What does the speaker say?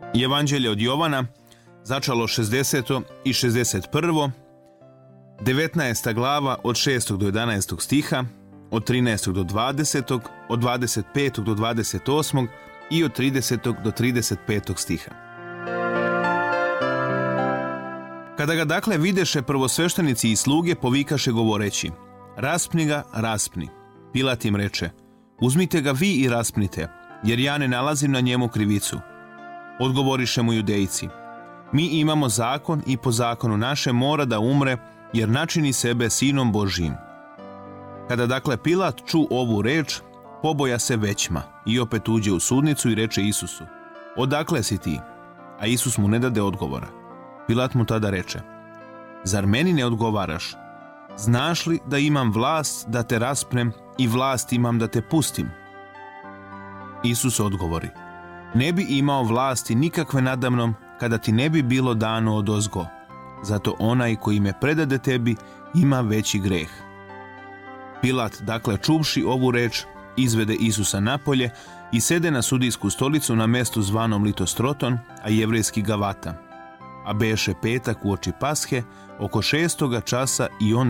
Evanđelje od Jovana, začalo 60. i 61. 19. glava od 6. do 11. stiha, od 13. do 20. od 25. do 28. i od 30. do 35. stiha. Kada ga dakle videše prvosveštenici i sluge, povikaše govoreći: raspni ga, raspni. Pilat im reče: uzmite ga vi i raspnite, jer ja ne nalazim na njemu krivicu. Odgovoriše mu Judejci: mi imamo zakon i po zakonu naše mora da umre, jer načini sebe sinom Božijim. Kada dakle Pilat ču ovu reč, poboja se većma i opet uđe u sudnicu i reče Isusu: odakle si ti? A Isus mu ne dade odgovora. Pilat mu tada reče: zar meni ne odgovaraš? Znaš li da imam vlast da te raspnem i vlast imam da te pustim? Isus odgovori: ne bi imao vlasti nikakve nadamnom kada ti ne bi bilo dano odozgo. Zato onaj koji me predade tebi ima veći greh. Pilat, dakle, čuvši ovu reč, izvede Isusa napolje i sede na sudijsku stolicu na mestu zvanom Litostroton, a jevrejski Gavata. A beše petak uoči Pashe, oko 6. časa, i on